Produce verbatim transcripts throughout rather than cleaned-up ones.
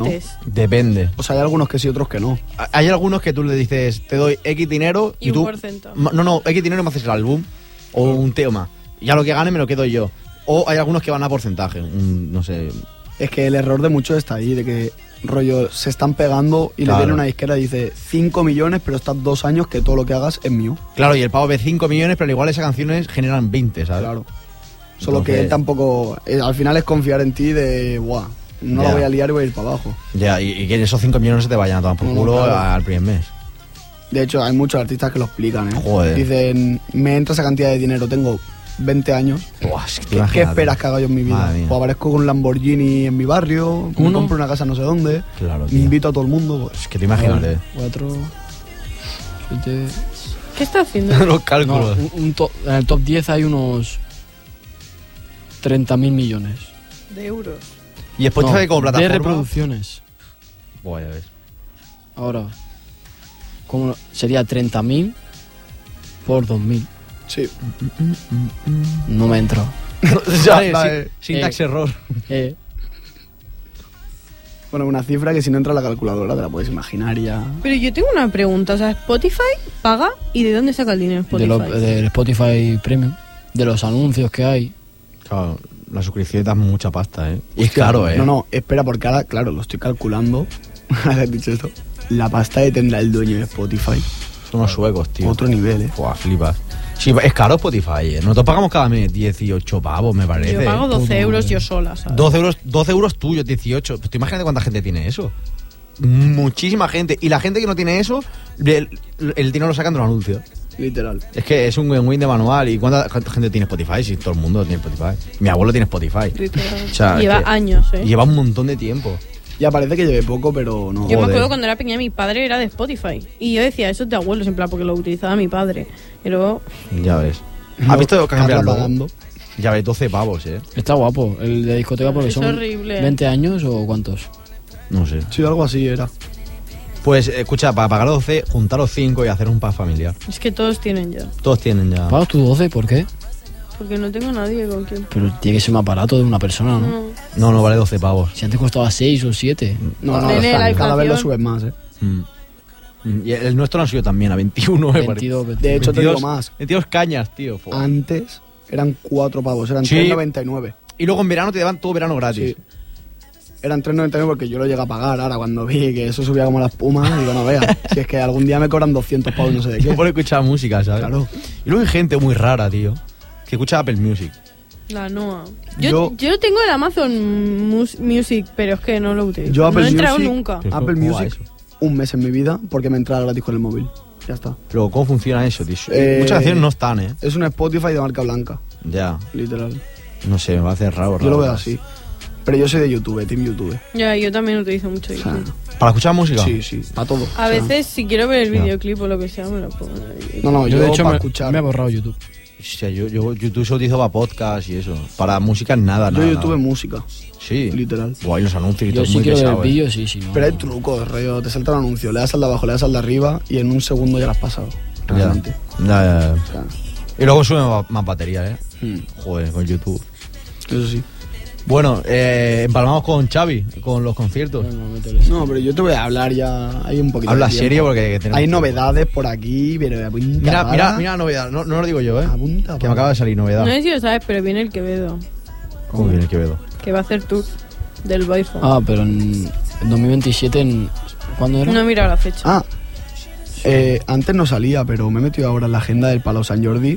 veces. Depende. O sea, hay algunos que sí, otros que no. Hay algunos que tú le dices, te doy X dinero y, Y un tú... porcentaje. No, no, X dinero y me haces el álbum o un tema. Ya lo que gane me lo quedo yo. O hay algunos que van a porcentaje, un, no sé... Es que el error de muchos está ahí, de que, rollo, se están pegando y Claro. le viene una disquera y dice cinco millones, pero estás dos años que todo lo que hagas es mío. Claro, y el pavo ve cinco millones, pero igual esas canciones generan veinte, ¿sabes? Claro. Solo Entonces- que él tampoco... eh, al final es confiar en ti de, buah, no Ya. la voy a liar y voy a ir para abajo. Ya, y, y que esos cinco millones se te vayan a tomar por No, no, culo claro. al primer mes. De hecho, hay muchos artistas que lo explican, ¿eh? Joder. Dicen, me entra esa cantidad de dinero, tengo veinte años. Buah, es que ¿Qué, imagínate. qué esperas que haga yo en mi vida? Madre mía. Pues aparezco con un Lamborghini en mi barrio, me Uno. compro una casa no sé dónde, Claro, tío. invito a todo el mundo. Pues, Es que te imagínate. Cuatro, siete... ¿Qué está haciendo? Los No, cálculos. un, un top- en el top diez hay unos treinta mil millones. De euros. Y Spotify No, como de plataforma... reproducciones. Buah, ya ves. Ahora, ¿cómo sería treinta mil por dos mil? sí. No me entra. ¿Sabes? la- Sin- Syntax eh. error. Eh, Bueno, una cifra que si no entra a la calculadora te la puedes imaginar y ya. Pero yo tengo una pregunta, o sea, Spotify paga y ¿de dónde saca el dinero de Spotify? lo- del Spotify Premium, de los anuncios que hay. Claro, la suscripción da mucha pasta, ¿eh? Y es Hostia, caro, ¿eh? No, no, espera, porque ahora, claro, lo estoy calculando. Ahora has dicho esto. La pasta que tendrá el dueño de Spotify. Son unos suecos, tío. Otro nivel, eh. Buah, flipas. Sí, es caro Spotify, ¿eh? Nosotros pagamos cada mes dieciocho pavos, me parece. Yo pago ¿eh? doce Puto euros madre. yo sola, ¿sabes? doce euros, doce euros tuyos, dieciocho. Pues tú imagínate cuánta gente tiene eso. Muchísima gente. Y la gente que no tiene eso, el, el dinero lo sacan de los anuncios. Literal. Es que es un win-win de manual. ¿Y cuánta, cuánta gente tiene Spotify? Si todo el mundo tiene Spotify. Mi abuelo tiene Spotify. Literal. O sea, Lleva es que años, ¿eh? Lleva un montón de tiempo. Ya parece que lleve poco, pero no. Yo me Joder. acuerdo cuando era pequeña, mi padre era de Spotify. Y yo decía, eso es de abuelos, en plan, porque lo utilizaba mi padre. Y luego, Ya ves. No, ¿Has visto que ha cambiado el Carla logo? pagando. Ya ves, doce pavos, ¿eh? Está guapo, el de discoteca, porque Es son horrible. veinte años o cuántos. No sé. Sí, algo así era. Pues, escucha, para pagar doce, juntar los cinco y hacer un pack familiar. es que todos tienen ya. Todos tienen ya. ¿Pagas tú doce? ¿Por qué? Porque no tengo nadie con quien. Pero tiene que ser más barato de una persona, ¿no? No. No, no vale doce pavos. Si antes costaba seis o siete. No, no, Nene, está- la cada vez lo inflación. subes más, eh. Mm. Mm, Y el nuestro no ha sido también, a veintiuno, me parece. veintidós, veintidós. De hecho, te digo más. veintidós cañas, tío. Fua. Antes eran cuatro pavos, eran Sí. tres noventa y nueve. Y luego en verano te daban todo verano gratis. Sí. Eran tres noventa y nueve porque yo lo llegué a pagar. Ahora, cuando vi que eso subía como la espuma, digo, no veas. Si es que algún día me cobran doscientos pavos, no sé de Yo qué. por escuchar música, ¿sabes? Claro. Y luego hay gente muy rara, tío, que escucha Apple Music. La Noa. Yo, Yo- yo tengo el Amazon Mus- Music, pero es que no lo utilizo. Yo Apple no he entrado Music- nunca. Pero Apple ¿cómo va Music, eso? un mes en mi vida porque me entraba gratis con el móvil. Ya está. Pero ¿cómo funciona eso, tío? Eh, Muchas canciones no están, ¿eh? Es un Spotify de marca blanca, Ya. literal. No sé, me va a hacer raro, raro. Yo lo veo así. Pero yo soy de YouTube, Team YouTube. Ya, yo también utilizo mucho O sea, YouTube. ¿Para escuchar música? sí, sí, para todo. A O sea, veces, si quiero ver el Ya. videoclip o lo que sea, me lo pongo. ahí. No, no, yo, Yo, de hecho, para me, escuchar. me he borrado YouTube. Hostia, yo, yo YouTube se utilizo para podcast y eso. Para música nada, yo nada. YouTube nada. en música, Sí. literal. Guay, los anuncios y Yo todo. sí muy quiero ver pesado, ¿eh? vídeos, sí, sí. No. Pero hay trucos, rollo. Te salta un anuncio, le das al de abajo, le das al de arriba y en un segundo ya lo has pasado. Ya. Realmente. Ya, ya, ya. O sea, Y luego sube más, más batería, ¿eh? hmm, Joder, con YouTube. eso sí. Bueno, eh, empalmamos con Xavi, con los conciertos. Bueno, métele. No, pero yo te voy a hablar ya. Hay un poquito Habla de tiempo. serio porque tenemos Hay tiempo. novedades por aquí, pero apunta Mira, para- mira, mira la novedad. No, no lo digo yo, ¿eh? Apunta Que me para- acaba de salir novedad. No sé si lo sabes, pero viene el Quevedo, ¿Cómo viene el Quevedo? que va a hacer tour del Vodafone. Ah, pero en, en dos mil veintisiete, en, ¿cuándo era? No he mirado la fecha. Ah, eh, antes no salía, pero me he metido ahora en la agenda del Palau San Jordi.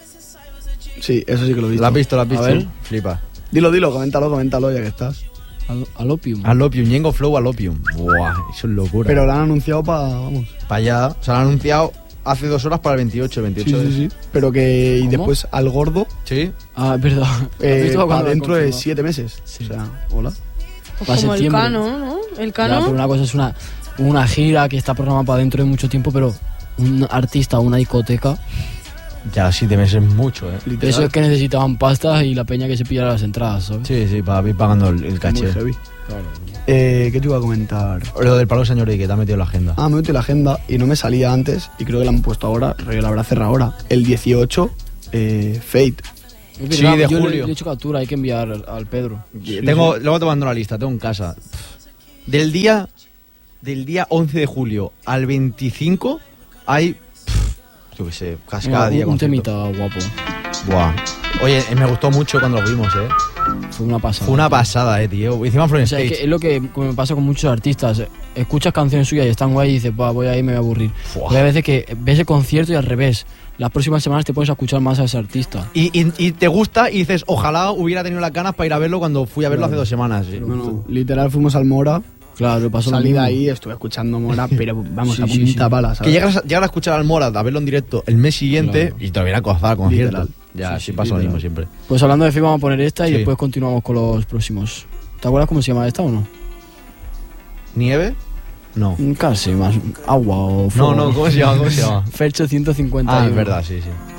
Sí, eso sí que lo he visto. ¿La has visto? ¿La has A visto? ver. Flipa. Dilo, dilo, coméntalo, coméntalo ya que estás. Al, Alopium. Alopium, Ñengo Flow Alopium. Buah, eso es locura. Pero lo han anunciado para, vamos. Para allá, o sea, lo han anunciado hace dos horas para el veintiocho, Sí, veintiocho. sí, sí. Pero que y ¿Cómo? después al gordo ¿Sí? Ah, es verdad. ¿Has eh, visto para cuando lo dentro de confirmó? siete meses. Sí. O sea, hola. Pues para como el septiembre. Cano, ¿no? El Ya, Cano. pero una cosa es una, una gira que está programada para dentro de mucho tiempo, pero un artista o una discoteca, Ya siete meses es mucho, ¿eh? Literal. eso es que necesitaban pastas y la peña que se pillara las entradas, ¿sabes? Sí, sí, para ir pagando el, el Muy caché. heavy. Eh, ¿Qué te iba a comentar? Lo del palo señor y que te ha metido en la agenda. Ah, me metí en la agenda y no me salía antes y creo que la han puesto ahora, rollo la habrá cerrado ahora. El dieciocho, eh, Fate. Es Sí, verdad, de yo le- julio. Le, he hecho captura, hay que enviar al, al Pedro. tengo, luego te mando la lista, tengo en casa. Pff, Del día, del día once de julio al veinticinco hay, pff, yo qué sé, casi cada Mira, día un, un concierto. temita guapo. Buah. Oye, eh, me gustó mucho cuando lo vimos, ¿eh? Fue una pasada. Fue una tío. pasada, eh, tío. Hicimos O Florence sea, es, Stage. que es lo que como me pasa con muchos artistas. Escuchas canciones suyas y están guay y dices, "Buah, voy ahí y me voy a aburrir". Fua. Pero hay veces que ves el concierto y al revés. Las próximas semanas te pones a escuchar más a ese artista. Y, y, y te gusta y dices, ojalá hubiera tenido las ganas para ir a verlo cuando fui a verlo Claro. hace dos semanas. sí. No, no, literal fuimos al Mora, Claro, pasó lo salí de mismo. ahí, estuve escuchando Mora, pero vamos, Sí, a sí, punta sí. pala, Que ¿sabes? llegas a, llegar a escuchar al Morad, a verlo en directo el mes siguiente Claro. y te viene a costar al concierto. Literal. Ya, Sí, así sí, pasa lo literal. mismo siempre. Pues hablando de F I, vamos a poner esta y Sí. después continuamos con los próximos. ¿Te acuerdas cómo se llama esta o no? ¿Nieve? No. Casi más. Agua o No, fuego. no, ¿cómo se llama? ¿Cómo se llama? Fercho ciento cincuenta. Ah, es verdad, sí, sí.